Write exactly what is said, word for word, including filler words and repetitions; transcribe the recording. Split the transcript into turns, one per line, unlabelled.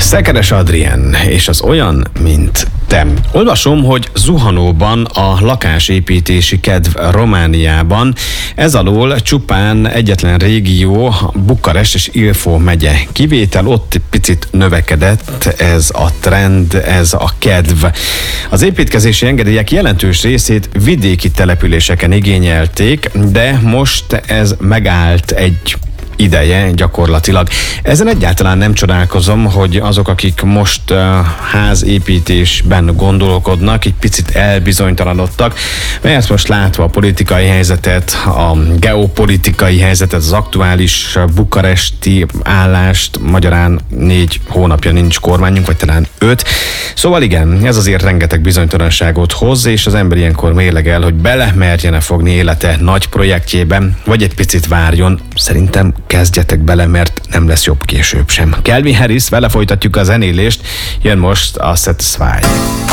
Szekeres Adrien és az Olyan, mint te. Olvasom, hogy zuhanóban a lakásépítési kedv Romániában. Ez alól csupán egyetlen régió, Bukarest és Ilfov megye kivétel, ott picit növekedett ez a trend, ez a kedv. Az építkezési engedélyek jelentős részét vidéki településeken igényelték, de most ez megállt egy ideje gyakorlatilag. Ezen egyáltalán nem csodálkozom, hogy azok, akik most uh, házépítésben gondolkodnak, egy picit elbizonytalanodtak, mert most látva a politikai helyzetet, a geopolitikai helyzetet, az aktuális bukaresti állást, magyarán négy hónapja nincs kormányunk, vagy talán öt. Szóval igen, ez azért rengeteg bizonytalanságot hoz, és az ember ilyenkor mérlegel, hogy belemerjene fogni élete nagy projektjében, vagy egy picit várjon. Szerintem kezdjetek bele, mert nem lesz jobb később sem. Calvin Harris, vele folytatjuk a zenélést, jön most a Satisfy.